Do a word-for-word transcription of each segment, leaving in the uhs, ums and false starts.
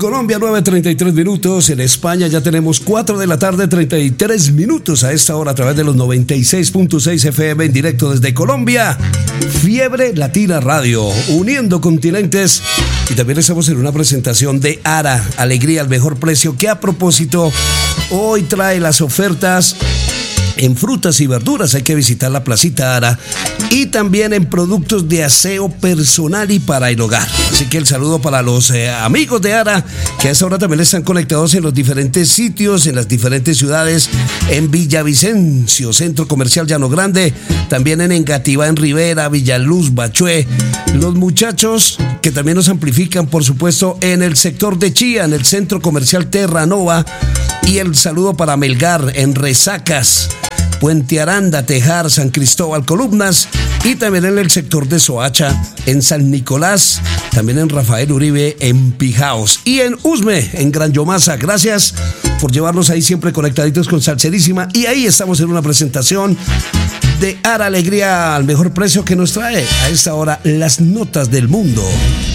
Colombia, nueve treinta y tres minutos. En España ya tenemos cuatro de la tarde, treinta y tres minutos a esta hora a través de los noventa y seis punto seis F M en directo desde Colombia. Fiebre Latina Radio, uniendo continentes. Y también estamos en una presentación de Ara, alegría al mejor precio, que a propósito hoy trae las ofertas en frutas y verduras. Hay que visitar la placita Ara, y también en productos de aseo personal y para el hogar. Así que el saludo para los eh, amigos de Ara, que a esta hora también están conectados en los diferentes sitios, en las diferentes ciudades, en Villavicencio, Centro Comercial Llano Grande, también en Engativá, en Rivera, Villaluz, Bachué. Los muchachos que también nos amplifican, por supuesto, en el sector de Chía, en el Centro Comercial Terranova. Y el saludo para Melgar, en Resacas, Puente Aranda, Tejar, San Cristóbal, Columnas, y también en el sector de Soacha, en San Nicolás, también en Rafael Uribe, en Pijaos, y en Usme, en Gran Yomasa. Gracias por llevarnos ahí siempre conectaditos con Salserísima, y ahí estamos en una presentación de Ara, alegría al mejor precio, que nos trae a esta hora las notas del mundo.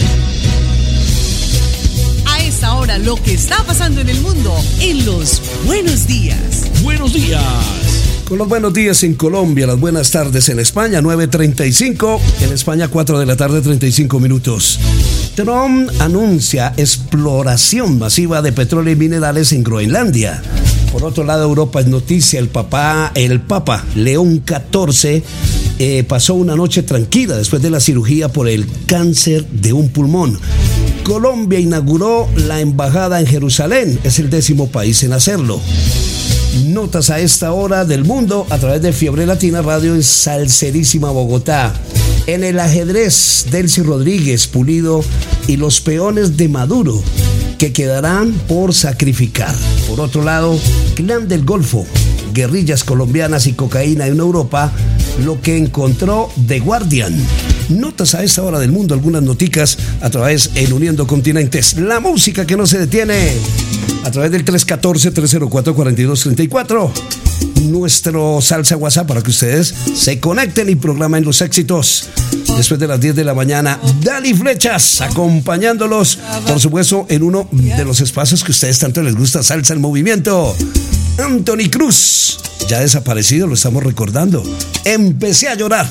Ahora lo que está pasando en el mundo en los buenos días. Buenos días. Con los buenos días en Colombia, las buenas tardes en España, nueve treinta y cinco. En España, cuatro de la tarde, treinta y cinco minutos. Trump anuncia exploración masiva de petróleo y minerales en Groenlandia. Por otro lado, Europa es noticia. El papá, el Papa León catorce eh, pasó una noche tranquila después de la cirugía por el cáncer de un pulmón. Colombia inauguró la embajada en Jerusalén. Es el décimo país en hacerlo. Notas a esta hora del mundo a través de Fiebre Latina Radio en Salserísima, Bogotá. En el ajedrez, Delcy Rodríguez, Pulido y los peones de Maduro, que quedarán por sacrificar. Por otro lado, Clan del Golfo, guerrillas colombianas y cocaína en Europa, lo que encontró The Guardian. Notas a esta hora del mundo, algunas noticas a través en Uniendo Continentes. La música que no se detiene a través del tres uno cuatro, tres cero cuatro, cuatro dos tres cuatro. Nuestro salsa WhatsApp para que ustedes se conecten y programen los éxitos. Después de las diez de la mañana, Dali Flechas, acompañándolos, por supuesto, en uno de los espacios que a ustedes tanto les gusta, Salsa en Movimiento. Anthony Cruz, ya desaparecido, lo estamos recordando. Empecé a llorar.